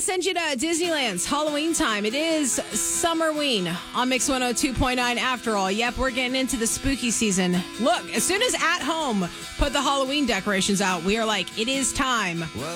send you to Disneyland's Halloween time. It is Summerween on Mix 102.9 after all. Yep, we're getting into the spooky season. Look, as soon as At Home put the Halloween decorations out, we are like, it is time